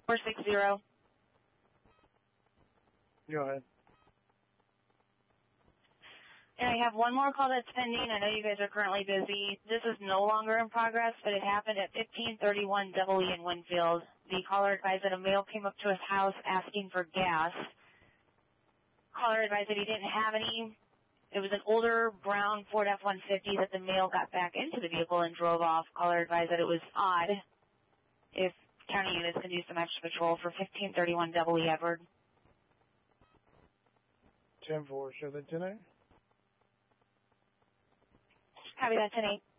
460. Go ahead. And I have one more call that's pending. I know you guys are currently busy. This is no longer in progress, but it happened at 1531 Double E in Winfield. The caller advised that a male came up to his house asking for gas. Caller advised that he didn't have any. It was an older brown Ford F-150 that the male got back into the vehicle and drove off. Caller advised that it was odd if county units can do some extra patrol for 1531 Double E, Edward. 10-4, show that 10-8. Copy that, 10-8.